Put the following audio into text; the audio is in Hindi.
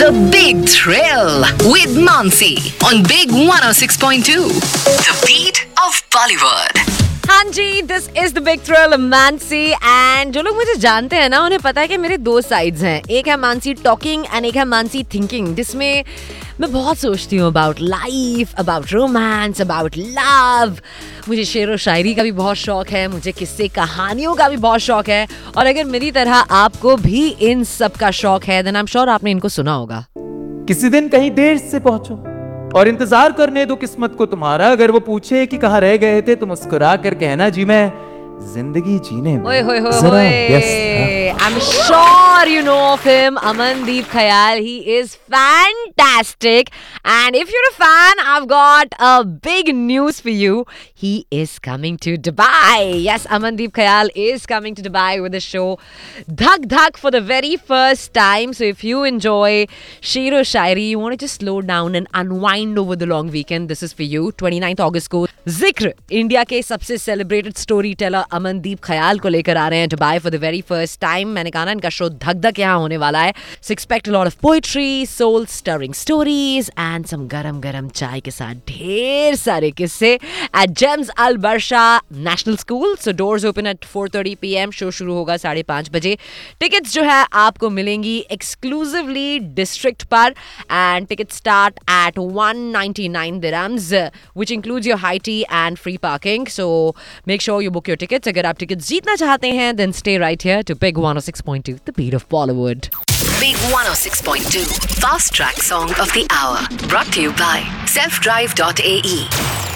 The Big Thrill with Mansi on Big 106.2. The beat of Bollywood. हाँ जी, this is the big thrill Mansi and जो लोग मुझे जानते हैं ना उन्हें पता है कि मेरे दो साइड्स हैं. एक है मानसी टॉकिंग एंड एक है मानसी थिंकिंग, जिसमें मैं बहुत सोचती हूँ about life, about romance, about love. मुझे शेर व शायरी का भी बहुत शौक है, मुझे किस्से कहानियों का भी बहुत शौक है. और अगर मेरी तरह आपको भी इन सब का शौक है देन आई एम श्योर आपने इनको सुना होगा. किसी दिन कहीं देर से पहुंचो और इंतजार करने दो किस्मत को तुम्हारा. अगर वो पूछे कि कहाँ रह गए थे तो मुस्कुरा कर कहना, जी मैं जिंदगी जीने में जरा व्यस्त था. I'm sure you know of him, Amandeep Khayal. He is fantastic. And if you're a fan, I've got a big news for you. He is coming to Dubai. Yes, Amandeep Khayal is coming to Dubai with the show Dhak Dhak for the very first time. So if you enjoy Shero Shairi, you want to just slow down and unwind over the long weekend, this is for you. 29th August को जिक्र इंडिया के सबसे सेलिब्रेटेड स्टोरी टेलर अमनदीप खयाल को लेकर आ रहे हैं Dubai for the very first time. मैंने कहा ना इनका शो धक धक यहाँ होने वाला है. सो expect a lot of poetry, soul stirring stories and some गरम गरम चाय के साथ ढेर सारे किस्से eight James Al बर्शा national school. So doors open at 4:30 PM. Show शुरू होगा 5:30 बजे. टिकट्स जो है आपको मिलेंगी एक्सक्लूसिवली डिस्ट्रिक्ट पर and ticket start at 199 dirhams which includes your high tea and free parking. So make sure you book your tickets. अगर आप टिकट्स जीतना चाहते हैं then stay right here to Big 106.2, the beat of Bollywood. Big 106.2 Fast Track Song of the Hour. Brought to you by selfdrive.ae.